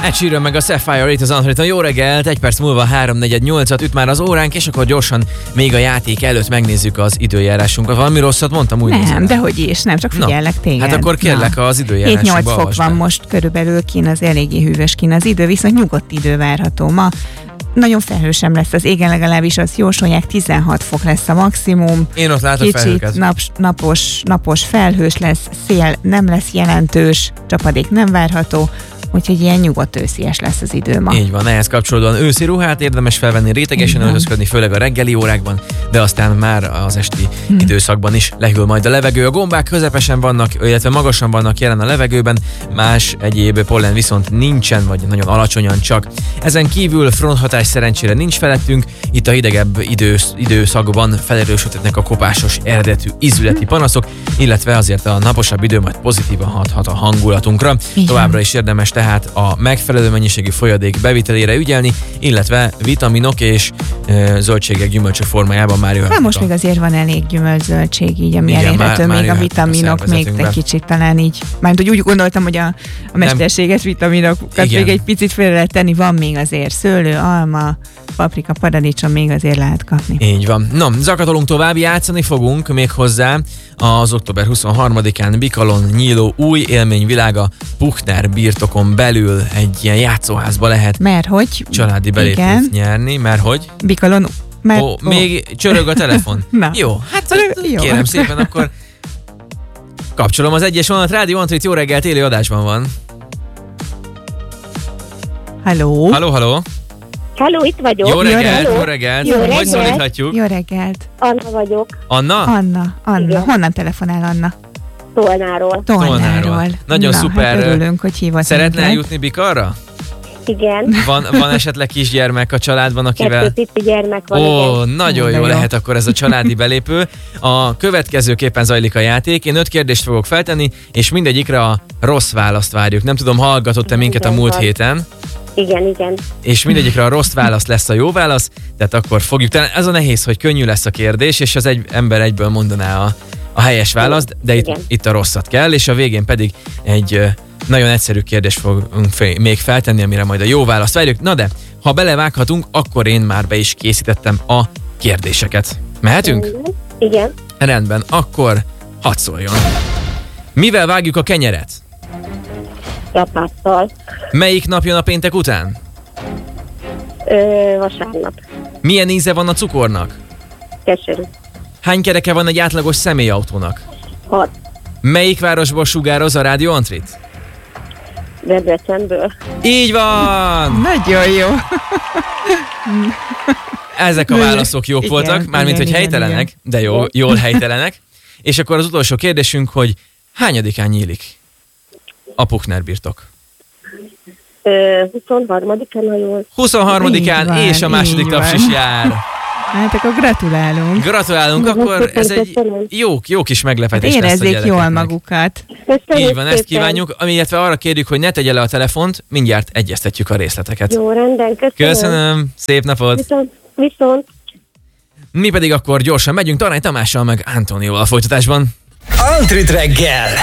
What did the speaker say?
Ed Sheeran meg a Sapphire itt az Antriton. Jó reggelt, 1 perc múlva 3:48-at üt már az óránk, és akkor gyorsan még a játék előtt megnézzük az időjárásunkat. Valami rosszat mondtam? Úgy nem, dehogy is, nem, csak figyellek téged. Hát akkor kérlek az időjárásunkba. 7-8 fok van most körülbelül kín, az eléggé hűvös kín az idő, viszont nyugodt idő várható ma. Nagyon felhős sem lesz az égen, legalábbis azt jósolják, 16 fok lesz a maximum. Én ott látok felhőket. Kicsit napos felhős lesz, szél nem lesz jelentős, csapadék nem várható, úgyhogy ilyen nyugodt őszies lesz az idő ma. Így van, ehhez kapcsolódóan őszi ruhát érdemes felvenni, rétegesen öltözködni, főleg a reggeli órákban, de aztán már az esti időszakban is lehűl majd a levegő. A gombák közepesen vannak, illetve magasan vannak jelen a levegőben, más egyéb pollen viszont nincsen, vagy nagyon alacsonyan csak. Ezen kívül fronthatás szerencsére nincs felettünk, itt a hidegebb időszakban felerősödhetnek a kopásos eredetű ízületi panaszok, illetve azért a naposabb idő majd pozitívan hathat a hangulatunkra. Továbbra is érdemes tehát a megfelelő mennyiségű folyadék bevitelére ügyelni, illetve vitaminok és zöldségek, gyümölcsök formájában már jöhetnek. Most még azért van elég gyümölcs-zöldség, így, ami elérhető, még a vitaminok, még egy kicsit talán így. Már úgy gondoltam, hogy a mesterséges vitaminokat még egy picit félre lehet tenni, van még azért szőlő, alma, paprika, paradicsom még azért lehet kapni. Így van. No, zakatolunk tovább, játszani fogunk még hozzá az október 23-án Bikalon nyíló új élményvilága Puchner birtokon belül egy ilyen játszóházba lehet családi belépőt nyerni, mert hogy? Bikalon. Még csörög a telefon. Jó, hát jó. Kérem szépen, akkor kapcsolom az egyes vonalat. Rádió Antrit, jó reggelt, élő adásban van. Halló. Halló, itt vagyok. Jó reggelt. Hogy szólíthatjuk? Jó reggelt. Anna vagyok. Anna. Honnan telefonál Anna? Tolnáról. Nagyon szuper. Hát örülünk, hogy hívott. Szeretnél jutni Bikarra? Igen. Van esetleg kisgyermek a családban, akivel... 2 pici gyermek van. Igen. Nagyon jó lehet akkor ez a családi belépő. A következőképpen zajlik a játék. Én 5 kérdést fogok feltenni, és mindegyikre a rossz választ várjuk. Nem tudom, hallgatott-e minket a múlt héten? Igen. És mindegyikre a rossz válasz lesz a jó válasz, tehát akkor fogjuk. Ez a nehéz, hogy könnyű lesz a kérdés, és az ember egyből mondaná a helyes választ, de itt a rosszat kell, és a végén pedig egy nagyon egyszerű kérdést fogunk még feltenni, amire majd a jó választ várjuk. Na de, ha belevághatunk, akkor én már be is készítettem a kérdéseket. Mehetünk? Igen. Rendben, akkor hadd szóljon. Mivel vágjuk a kenyeret? Lapáttal. Melyik nap jön a péntek után? Vasárnap. Milyen íze van a cukornak? Keserű. Hány kereke van egy átlagos személyautónak? 6. Melyik városból sugároz a Rádió Antrit? Debrecenből. Így van! Nagyon jó. Ezek a válaszok jók voltak, mármint hogy helytelenek, de jól helytelenek. És akkor az utolsó kérdésünk, hogy hányadikán nyílik a Puchner birtok? 23-án, ha jól. 23-án, és a második taps is jár. Hát akkor gratulálunk. Akkor ez egy jó kis meglepetés lesz a érezzék gyerekeknek. jól magukat. Így van, ezt kívánjuk, illetve arra kérjük, hogy ne tegye le a telefont, mindjárt egyeztetjük a részleteket. Jó, rendben, köszönöm. Szép napot. Viszont. Mi pedig akkor gyorsan megyünk Tarány Tamással meg Antonióval a folytatásban. Antrit reggel!